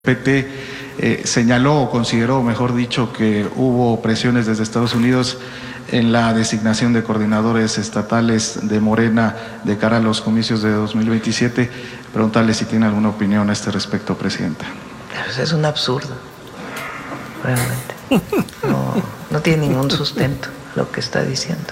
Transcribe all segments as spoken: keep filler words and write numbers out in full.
P T eh, señaló o consideró, mejor dicho, que hubo presiones desde Estados Unidos en la designación de coordinadores estatales de Morena de cara a los comicios de dos mil veintisiete. Preguntarle si tiene alguna opinión a este respecto, Presidenta. Pues es un absurdo, realmente. No, no tiene ningún sustento lo que está diciendo.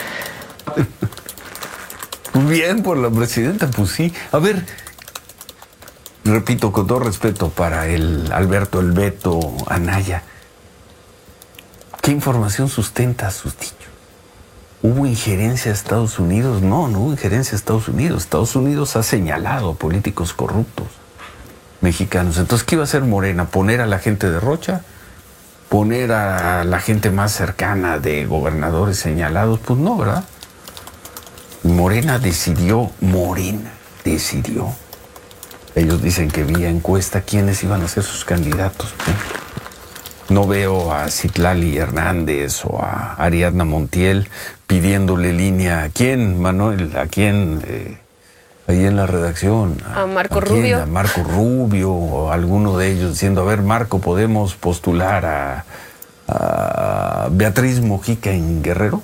Bien por la Presidenta, pues sí. A ver, repito, con todo respeto para el Alberto, el Beto, Anaya, ¿qué información sustenta sus dichos? ¿Hubo injerencia a Estados Unidos? No, no hubo injerencia a Estados Unidos. Estados Unidos ha señalado a políticos corruptos mexicanos. Entonces, ¿qué iba a hacer Morena? ¿Poner a la gente de Rocha? ¿Poner a la gente más cercana de gobernadores señalados? Pues no, ¿verdad? Morena decidió, Morena decidió. Ellos dicen que vía encuesta quiénes iban a ser sus candidatos. No veo a Citlali Hernández o a Ariadna Montiel pidiéndole línea. ¿A quién, Manuel? ¿A quién? Eh, ahí en la redacción. A, a Marco ¿a quién? Rubio. A Marco Rubio o alguno de ellos diciendo, a ver, Marco, ¿podemos postular a, a Beatriz Mojica en Guerrero?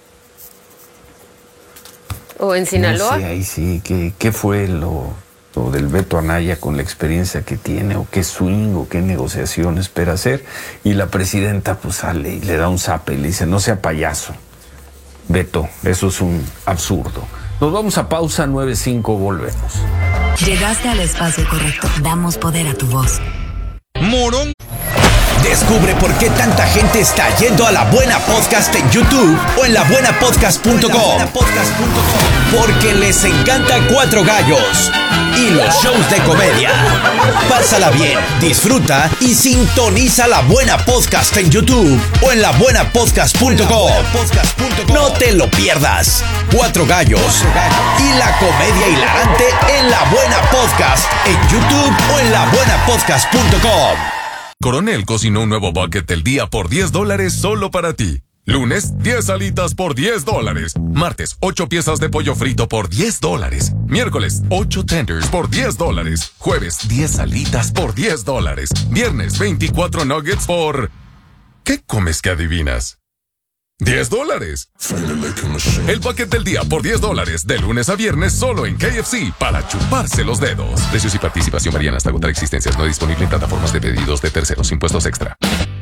¿O en Sinaloa? No sé, ahí sí. ¿Qué, qué fue lo, lo del Beto Anaya con la experiencia que tiene? ¿O qué swing o qué negociación espera hacer? Y la Presidenta pues sale y le da un zape y le dice, no sea payaso, Beto, eso es un absurdo. Nos vamos a pausa, nueve cinco, volvemos. Llegaste al espacio correcto. Damos poder a tu voz. Morón. Descubre por qué tanta gente está yendo a La Buena Podcast en YouTube o en la buena podcast punto com. Porque les encanta Cuatro Gallos y los shows de comedia. Pásala bien, disfruta y sintoniza La Buena Podcast en YouTube o en la buena podcast punto com. No te lo pierdas. Cuatro Gallos y la comedia hilarante en La Buena Podcast en YouTube o en la buena podcast punto com. Coronel cocinó un nuevo bucket del día por diez dólares solo para ti. Lunes, diez alitas por diez dólares. Martes, ocho piezas de pollo frito por diez dólares. Miércoles, ocho tenders por diez dólares. Jueves, diez alitas por diez dólares. Viernes, veinticuatro nuggets por... ¿Qué comes que adivinas? diez dólares. El bucket del día por diez dólares, de lunes a viernes solo en K F C, para chuparse los dedos. Precios y participación varían hasta agotar existencias. No disponible en plataformas de pedidos de terceros. Impuestos extra.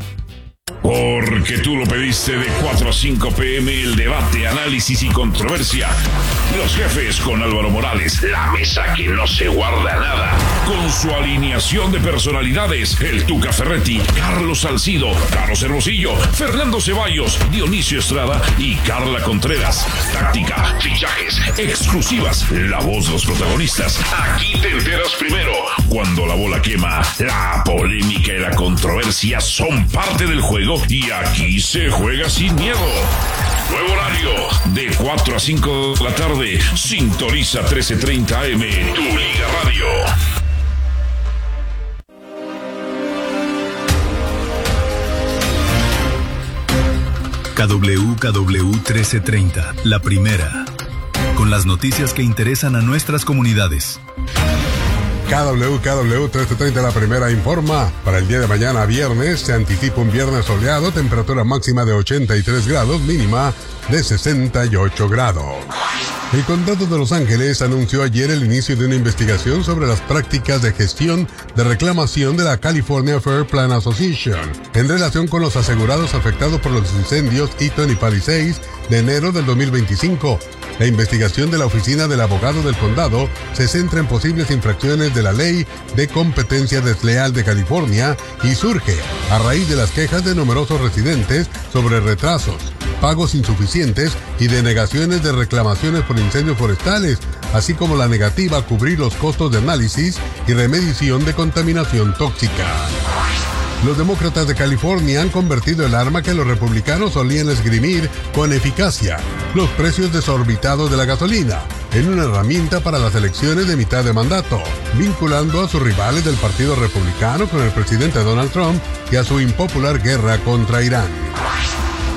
Porque tú lo pediste, de cuatro a cinco pm, el debate, análisis y controversia. Los jefes con Álvaro Morales, la mesa que no se guarda nada. Con su alineación de personalidades, el Tuca Ferretti, Carlos Salcido, Carlos Hermosillo, Fernando Ceballos, Dionisio Estrada y Carla Contreras. Táctica, fichajes, exclusivas, la voz de los protagonistas. Aquí te enteras primero. Cuando la bola quema, la polémica y la controversia son parte del juego. Y aquí se juega sin miedo. Nuevo horario, de cuatro a cinco de la tarde. Sintoniza trece treinta A M, tu Liga Radio. K W K W trece treinta, la primera. Con las noticias que interesan a nuestras comunidades. K W K W trece treinta, la primera, informa. Para el día de mañana, viernes, se anticipa un viernes soleado, temperatura máxima de ochenta y tres grados, mínima de sesenta y ocho grados. El Condado de Los Ángeles anunció ayer el inicio de una investigación sobre las prácticas de gestión de reclamación de la California Fair Plan Association en relación con los asegurados afectados por los incendios Eaton y Palisades de enero del dos mil veinticinco. La investigación de la Oficina del Abogado del Condado se centra en posibles infracciones de la Ley de Competencia Desleal de California y surge a raíz de las quejas de numerosos residentes sobre retrasos, pagos insuficientes y denegaciones de reclamaciones por incendios forestales, así como la negativa a cubrir los costos de análisis y remediación de contaminación tóxica. Los demócratas de California han convertido el arma que los republicanos solían esgrimir con eficacia, los precios desorbitados de la gasolina, en una herramienta para las elecciones de mitad de mandato, vinculando a sus rivales del Partido Republicano con el presidente Donald Trump y a su impopular guerra contra Irán.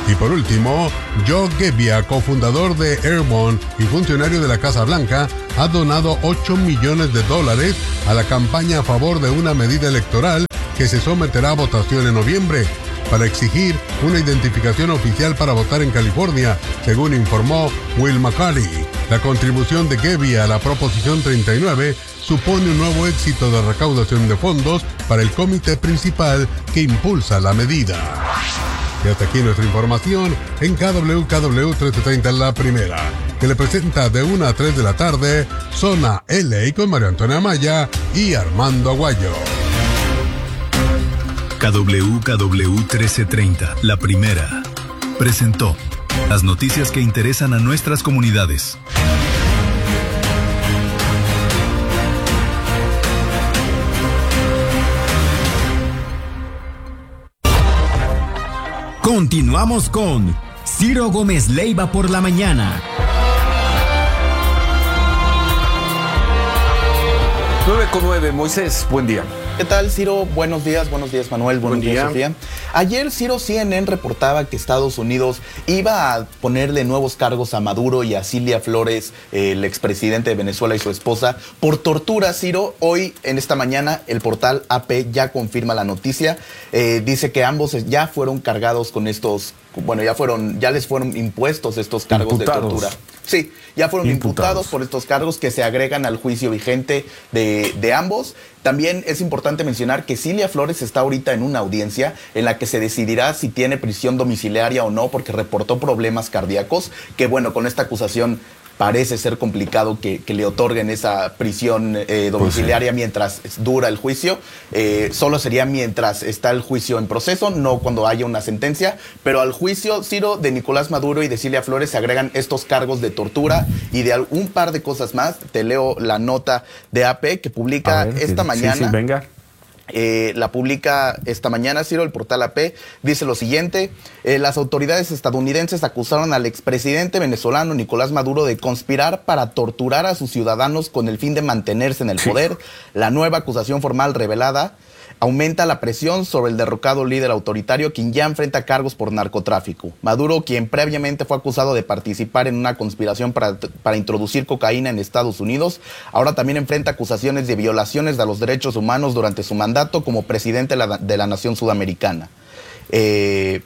Y por último, Joe Gebbia, cofundador de Airborne y funcionario de la Casa Blanca, ha donado ocho millones de dólares a la campaña a favor de una medida electoral que se someterá a votación en noviembre para exigir una identificación oficial para votar en California, según informó Will McCauley. La contribución de Gebbia a la Proposición treinta y nueve supone un nuevo éxito de recaudación de fondos para el comité principal que impulsa la medida. Y hasta aquí nuestra información en K W K W trece treinta La Primera, que le presenta de una a tres de la tarde Zona L A con María Antonia Maya y Armando Aguayo. K W K W trece treinta, La Primera, presentó las noticias que interesan a nuestras comunidades. Continuamos con Ciro Gómez Leiva por la mañana. nueve con nueve, Moisés, buen día. ¿Qué tal, Ciro? Buenos días, buenos días, Manuel, buenos Buen días, día. Sofía. Ayer Ciro C N N reportaba que Estados Unidos iba a ponerle nuevos cargos a Maduro y a Cilia Flores, el expresidente de Venezuela, y su esposa, por tortura, Ciro. Hoy, en esta mañana, el portal A P ya confirma la noticia. Eh, dice que ambos ya fueron cargados con estos, bueno, ya fueron, ya les fueron impuestos estos cargos Imputados. de tortura. Sí, ya fueron imputados. Imputados por estos cargos que se agregan al juicio vigente de, de ambos. También es importante mencionar que Cilia Flores está ahorita en una audiencia en la que se decidirá si tiene prisión domiciliaria o no, porque reportó problemas cardíacos, que bueno, con esta acusación parece ser complicado que, que le otorguen esa prisión eh, domiciliaria pues sí. mientras dura el juicio. Eh, solo sería mientras está el juicio en proceso, no cuando haya una sentencia. Pero al juicio, Ciro, de Nicolás Maduro y de Cilia Flores se agregan estos cargos de tortura y de un par de cosas más. Te leo la nota de A P que publica ver, esta sí, mañana. Sí, sí, venga. Eh, la publica esta mañana, Ciro, el portal A P, dice lo siguiente: eh, las autoridades estadounidenses acusaron al expresidente venezolano Nicolás Maduro de conspirar para torturar a sus ciudadanos con el fin de mantenerse en el sí. poder. La nueva acusación formal revelada aumenta la presión sobre el derrocado líder autoritario, quien ya enfrenta cargos por narcotráfico. Maduro, quien previamente fue acusado de participar en una conspiración para, para introducir cocaína en Estados Unidos, ahora también enfrenta acusaciones de violaciones de los derechos humanos durante su mandato como presidente de la, de la nación sudamericana. Eh...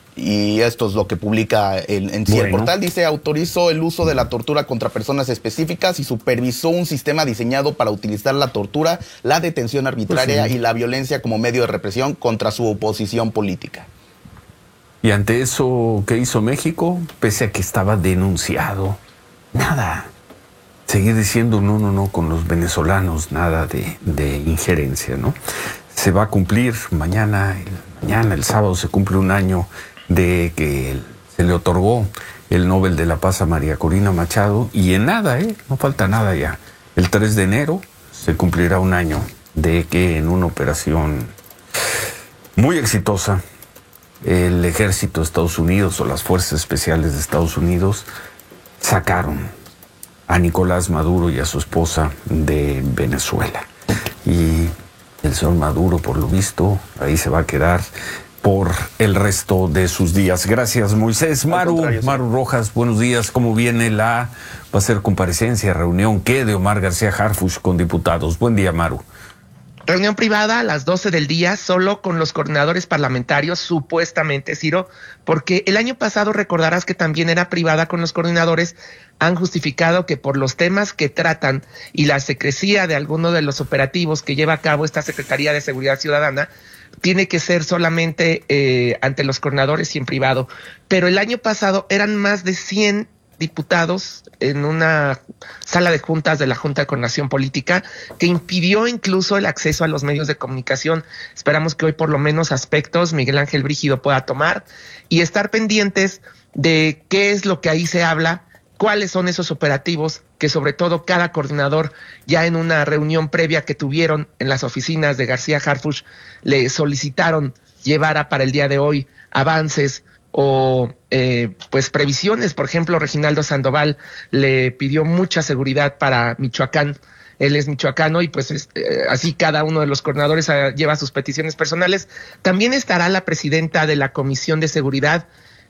Y esto es lo que publica en, en sí bueno. el portal. Dice, autorizó el uso de la tortura contra personas específicas y supervisó un sistema diseñado para utilizar la tortura, la detención arbitraria pues sí. y la violencia como medio de represión contra su oposición política. Y ante eso, ¿qué hizo México? Pese a que estaba denunciado, nada. Seguir diciendo no, no, no con los venezolanos, nada de, de injerencia, ¿no? Se va a cumplir mañana, el, mañana, el sábado, se cumple un año de que se le otorgó el Nobel de la Paz a María Corina Machado, y en nada, ¿eh? No falta nada ya. El tres de enero se cumplirá un año de que en una operación muy exitosa el ejército de Estados Unidos o las fuerzas especiales de Estados Unidos sacaron a Nicolás Maduro y a su esposa de Venezuela. Y el señor Maduro, por lo visto, ahí se va a quedar por el resto de sus días. Gracias, Moisés. Maru, Maru Rojas, buenos días. ¿Cómo viene la, va a ser comparecencia, reunión, qué de Omar García Harfuch con diputados? Buen día, Maru. Reunión privada a las doce del día, solo con los coordinadores parlamentarios, supuestamente, Ciro, porque el año pasado recordarás que también era privada con los coordinadores. Han justificado que por los temas que tratan y la secrecía de alguno de los operativos que lleva a cabo esta Secretaría de Seguridad Ciudadana, tiene que ser solamente eh, ante los coordinadores y en privado. Pero el año pasado eran más de cien diputados en una sala de juntas de la Junta de Coordinación Política, que impidió incluso el acceso a los medios de comunicación. Esperamos que hoy por lo menos aspectos Miguel Ángel Brígido pueda tomar y estar pendientes de qué es lo que ahí se habla, cuáles son esos operativos que sobre todo cada coordinador ya en una reunión previa que tuvieron en las oficinas de García Harfuch le solicitaron llevara para el día de hoy avances o eh, pues previsiones. Por ejemplo, Reginaldo Sandoval le pidió mucha seguridad para Michoacán. Él es michoacano y pues es, eh, así cada uno de los coordinadores eh, lleva sus peticiones personales. También estará la presidenta de la Comisión de Seguridad,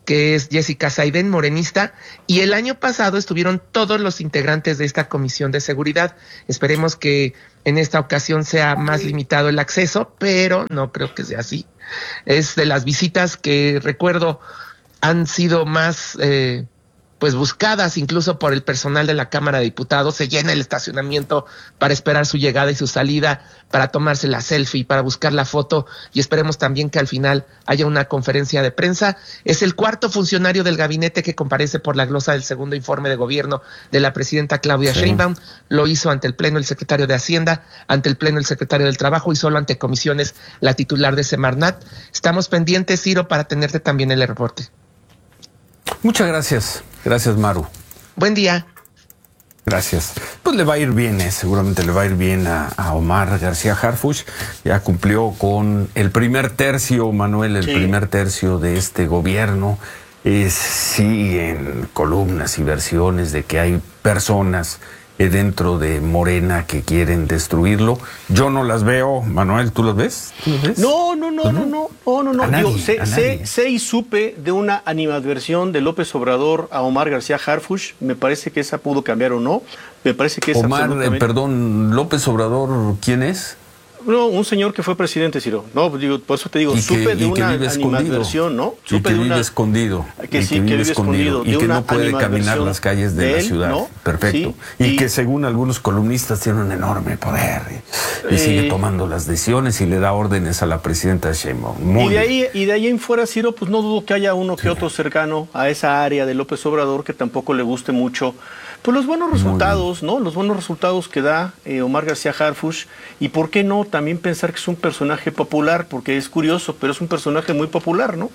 que es Jessica Saiden, morenista, y el año pasado estuvieron todos los integrantes de esta comisión de seguridad. Esperemos que en esta ocasión sea más limitado el acceso, pero no creo que sea así. Es de las visitas que recuerdo han sido más eh, pues buscadas incluso por el personal de la Cámara de Diputados. Se llena el estacionamiento para esperar su llegada y su salida, para tomarse la selfie, para buscar la foto, y esperemos también que al final haya una conferencia de prensa. Es el cuarto funcionario del gabinete que comparece por la glosa del segundo informe de gobierno de la presidenta Claudia sí. Sheinbaum. Lo hizo ante el Pleno el secretario de Hacienda, ante el Pleno el secretario del Trabajo y solo ante comisiones la titular de Semarnat. Estamos pendientes, Ciro, para tenerte también el reporte. Muchas gracias. Gracias, Maru. Buen día. Gracias. Pues le va a ir bien, eh, seguramente le va a ir bien a, a Omar García Harfuch. Ya cumplió con el primer tercio, Manuel, el sí. primer tercio de este gobierno. Eh, siguen columnas y versiones de que hay personas eh, dentro de Morena que quieren destruirlo. Yo no las veo. Manuel, ¿tú las ves? ¿Tú las ves? No, no, no, no, no, no, no, no. Nadie, Digo, sé, sé, sé y supe de una animadversión de López Obrador a Omar García Harfuch. Me parece que esa pudo cambiar o no. Me parece que es Omar, absolutamente... eh, perdón, López Obrador, ¿quién es? No, un señor que fue presidente, Ciro. No, digo, por eso te digo, y supe que, de una animadversión, ¿no? Supe y que de vive una... escondido. Que sí, que vive escondido. Y que no puede caminar las calles de, de la él, ciudad. ¿No? Perfecto. Sí, y, y que según algunos columnistas tiene un enorme poder. Y, y eh, sigue tomando las decisiones y le da órdenes a la presidenta Sheinbaum. Muy y de ahí y de ahí en fuera, Ciro, pues no dudo que haya uno que sí. otro cercano a esa área de López Obrador que tampoco le guste mucho. Pues los buenos resultados, ¿no? Los buenos resultados que da eh, Omar García Harfuch. Y por qué no también pensar que es un personaje popular, porque es curioso, pero es un personaje muy popular, ¿no?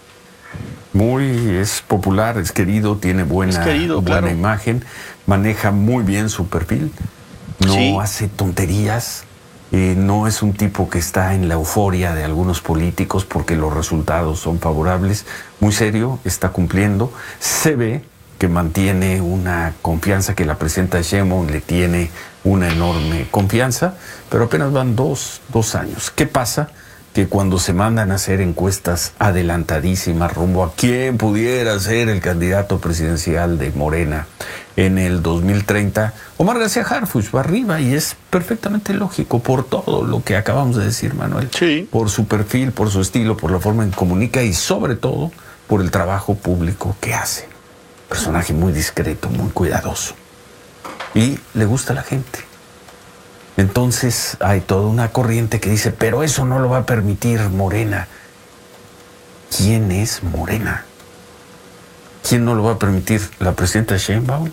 Muy, es popular, es querido, tiene buena, es querido, buena claro. imagen, maneja muy bien su perfil, no sí. hace tonterías, eh, no es un tipo que está en la euforia de algunos políticos porque los resultados son favorables, muy serio, está cumpliendo, se ve que mantiene una confianza, que la presidenta Sheinbaum le tiene una enorme confianza, pero apenas van dos, dos años. ¿Qué pasa? Que cuando se mandan a hacer encuestas adelantadísimas rumbo a quién pudiera ser el candidato presidencial de Morena en el dos mil treinta, Omar García Harfuch va arriba, y es perfectamente lógico por todo lo que acabamos de decir, Manuel. Sí. Por su perfil, por su estilo, por la forma en que comunica y sobre todo por el trabajo público que hace. Personaje muy discreto, muy cuidadoso. Y le gusta a la gente. Entonces hay toda una corriente que dice, pero eso no lo va a permitir Morena. ¿Quién es Morena? ¿Quién no lo va a permitir? ¿La presidenta Sheinbaum?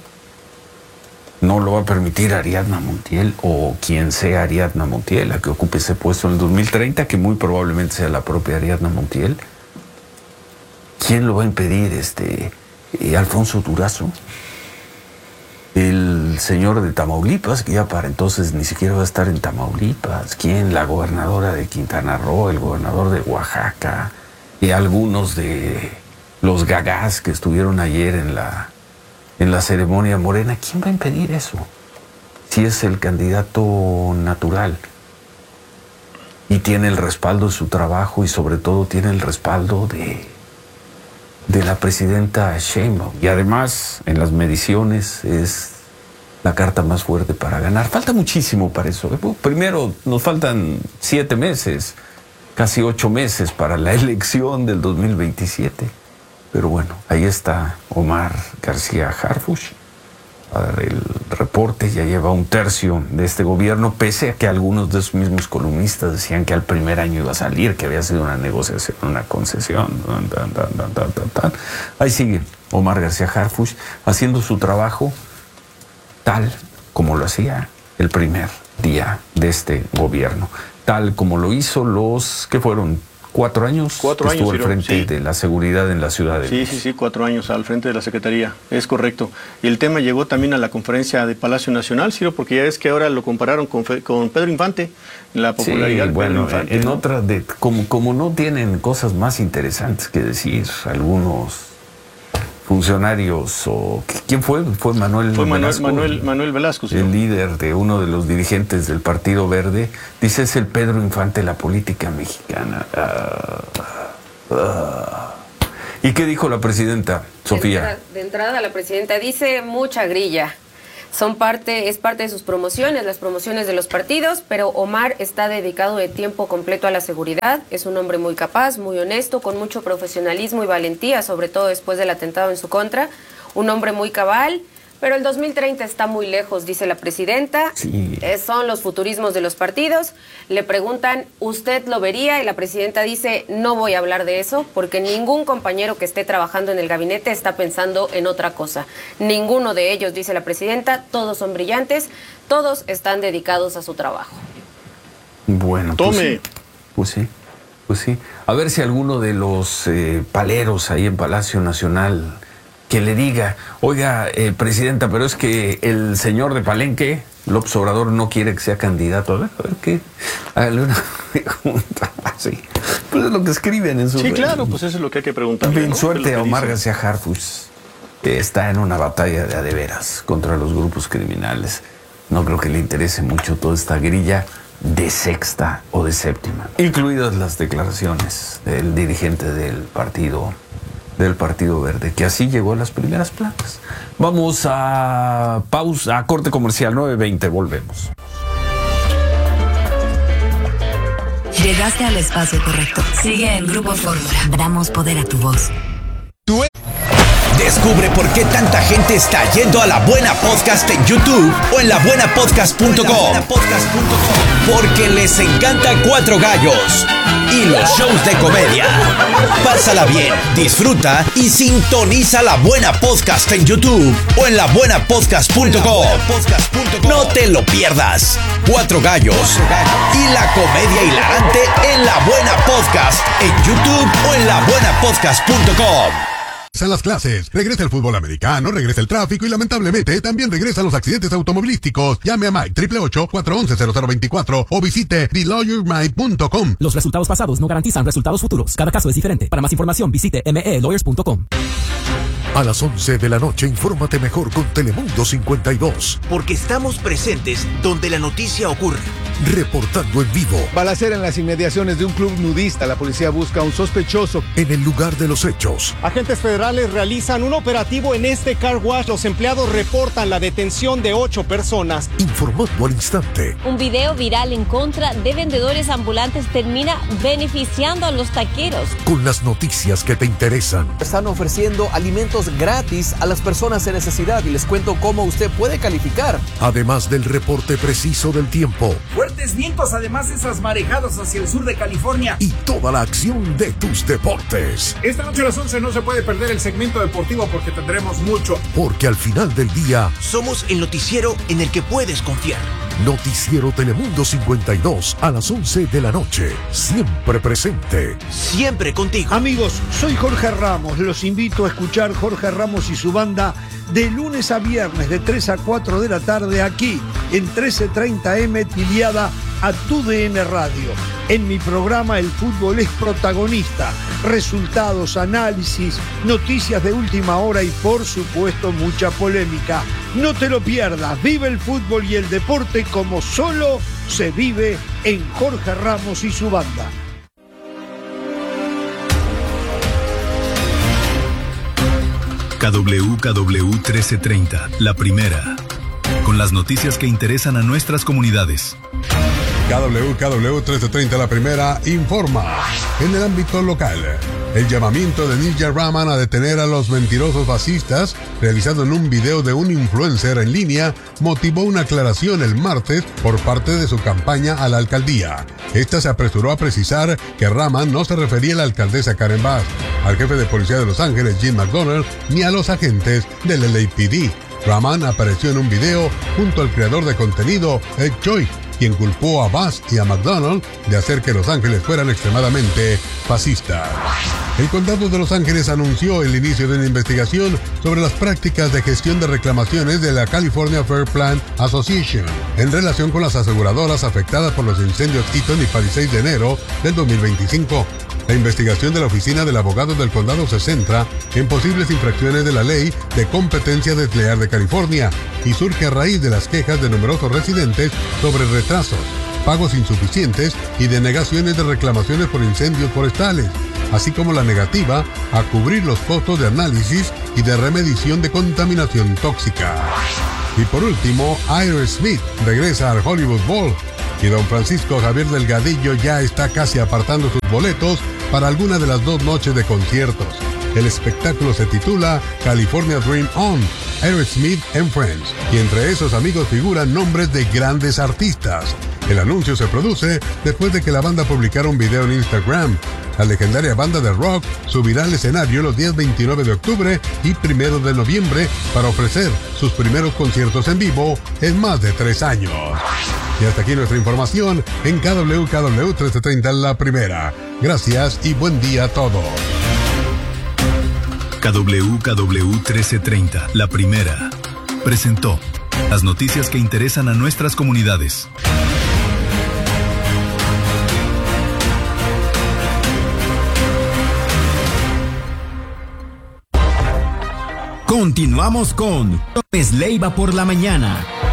¿No lo va a permitir Ariadna Montiel o quien sea Ariadna Montiel, la que ocupe ese puesto en el dos mil treinta, que muy probablemente sea la propia Ariadna Montiel? ¿Quién lo va a impedir? Este... Eh, Alfonso Durazo, el señor de Tamaulipas, que ya para entonces ni siquiera va a estar en Tamaulipas. ¿Quién? La gobernadora de Quintana Roo, el gobernador de Oaxaca, y algunos de los gagás que estuvieron ayer en la, en la ceremonia Morena. ¿Quién va a impedir eso? Si es el candidato natural y tiene el respaldo de su trabajo y sobre todo tiene el respaldo de... de la presidenta Sheinbaum. Y además, en las mediciones, es la carta más fuerte para ganar. Falta muchísimo para eso. Primero, nos faltan siete meses, casi ocho meses para la elección del dos mil veintisiete. Pero bueno, ahí está Omar García Harfuch a dar el reporte. Ya lleva un tercio de este gobierno, pese a que algunos de sus mismos columnistas decían que al primer año iba a salir, que había sido una negociación, una concesión. Tan, tan, tan, tan, tan, tan. Ahí sigue Omar García Harfuch haciendo su trabajo tal como lo hacía el primer día de este gobierno, tal como lo hizo los que fueron cuatro años cuatro que estuvo años, al frente sí. de la seguridad en la ciudad de Sí, México. sí, sí, cuatro años al frente de la Secretaría, es correcto. Y el tema llegó también a la conferencia de Palacio Nacional, Ciro, porque ya es que ahora lo compararon con, con Pedro Infante, la popularidad sí, de bueno, Pedro Infante. En ¿no? otra, de, como, como no tienen cosas más interesantes que decir algunos funcionarios, o ¿quién fue? Fue Manuel Fue Manuel Velasco, Manuel, Manuel Velasco, sí. El líder de uno de los dirigentes del Partido Verde, dice, es el Pedro Infante de la política mexicana. Ah, ah. ¿Y qué dijo la presidenta, Sofía? De entrada, de entrada la presidenta dice mucha grilla. Son parte, es parte de sus promociones, las promociones de los partidos, pero Omar está dedicado de tiempo completo a la seguridad. Es un hombre muy capaz, muy honesto, con mucho profesionalismo y valentía, sobre todo después del atentado en su contra. Un hombre muy cabal, pero el dos mil treinta está muy lejos, dice la presidenta. Sí. Eh, son los futurismos de los partidos. Le preguntan, ¿usted lo vería? Y la presidenta dice, no voy a hablar de eso, porque ningún compañero que esté trabajando en el gabinete está pensando en otra cosa. Ninguno de ellos, dice la presidenta, todos son brillantes, todos están dedicados a su trabajo. Bueno, pues Tome. sí, pues sí, pues sí. A ver si alguno de los eh, paleros ahí en Palacio Nacional que le diga, oiga, eh, presidenta, pero es que el señor de Palenque, López Obrador, no quiere que sea candidato. A ver, a ver qué. Hágale una pregunta así. Pues es lo que escriben en su. Sí, claro, pues eso es lo que hay que preguntar. Bien, suerte a Omar García Harfuch, que está en una batalla de a de veras contra los grupos criminales. No creo que le interese mucho toda esta grilla de sexta o de séptima, incluidas las declaraciones del dirigente del partido del Partido Verde, que así llegó a las primeras planas. Vamos a pausa, a corte comercial, nueve veinte, volvemos. Llegaste al espacio correcto. Sigue en Grupo Fórmula. Damos poder a tu voz. Descubre por qué tanta gente está yendo a La Buena Podcast en YouTube o en la buena podcast punto com. Porque les encanta Cuatro Gallos y los shows de comedia. Pásala bien, disfruta y sintoniza La Buena Podcast en YouTube o en la buena podcast punto com. No te lo pierdas. Cuatro Gallos y la comedia hilarante en La Buena Podcast en YouTube o en la buena podcast punto com. En las clases, regresa el fútbol americano, regresa el tráfico y lamentablemente también regresan los accidentes automovilísticos. Llame a Mike, ocho ocho ocho, cuatro uno uno, cero cero dos cuatro o visite the lawyer mike punto com. Los resultados pasados no garantizan resultados futuros. Cada caso es diferente. Para más información visite m e lawyers punto com. A las once de la noche, infórmate mejor con Telemundo cincuenta y dos. Porque estamos presentes donde la noticia ocurre. Reportando en vivo. Balacera en las inmediaciones de un club nudista. La policía busca a un sospechoso. En el lugar de los hechos. Agentes federales realizan un operativo en este car wash. Los empleados reportan la detención de ocho personas. Informando al instante. Un video viral en contra de vendedores ambulantes termina beneficiando a los taqueros. Con las noticias que te interesan. Están ofreciendo alimentos gratis a las personas en necesidad y les cuento cómo usted puede calificar. Además del reporte preciso del tiempo. Fuertes vientos, además de esas marejadas hacia el sur de California. Y toda la acción de tus deportes. Esta noche a las once no se puede perder el segmento deportivo porque tendremos mucho. Porque al final del día somos el noticiero en el que puedes confiar. Noticiero Telemundo cincuenta y dos a las once de la noche. Siempre presente. Siempre contigo. Amigos, soy Jorge Ramos. Los invito a escuchar Jorge Ramos y su banda de lunes a viernes de tres a cuatro de la tarde aquí en trece treinta eme Tiliada a tu D N Radio. En mi programa el fútbol es protagonista. Resultados, análisis, noticias de última hora y por supuesto mucha polémica. No te lo pierdas. Vive el fútbol y el deporte como solo se vive en Jorge Ramos y su banda. K W K W trece treinta, la primera. Con las noticias que interesan a nuestras comunidades. K W K W trece treinta, la primera, informa. En el ámbito local, el llamamiento de Nilja Rahman a detener a los mentirosos fascistas, realizado en un video de un influencer en línea, motivó una aclaración el martes por parte de su campaña a la alcaldía. Esta se apresuró a precisar que Rahman no se refería a la alcaldesa Karen Bass, al jefe de policía de Los Ángeles, Jim McDonnell, ni a los agentes del L A P D. Rahman apareció en un video junto al creador de contenido, Ed Choi, quien culpó a Bass y a McDonnell de hacer que Los Ángeles fueran extremadamente fascistas. El condado de Los Ángeles anunció el inicio de una investigación sobre las prácticas de gestión de reclamaciones de la California Fair Plan Association en relación con las aseguradoras afectadas por los incendios Eaton y Palisades de enero del dos mil veinticinco. La investigación de la Oficina del Abogado del Condado se centra en posibles infracciones de la Ley de Competencia Desleal de California y surge a raíz de las quejas de numerosos residentes sobre retrasos, pagos insuficientes y denegaciones de reclamaciones por incendios forestales. así como la negativa a cubrir los costos de análisis y de remediación de contaminación tóxica. Y por último, Aerosmith regresa al Hollywood Bowl y don Francisco Javier Delgadillo ya está casi apartando sus boletos para alguna de las dos noches de conciertos. El espectáculo se titula California Dream On, Aerosmith and Friends, y entre esos amigos figuran nombres de grandes artistas. El anuncio se produce después de que la banda publicara un video en Instagram. La legendaria banda de rock subirá al escenario los días veintinueve de octubre y primero de noviembre para ofrecer sus primeros conciertos en vivo en más de tres años. Y hasta aquí nuestra información en K W K W trece treinta La Primera. Gracias y buen día a todos. K W K W trece treinta La Primera presentó las noticias que interesan a nuestras comunidades. Continuamos con López Leiva por la mañana.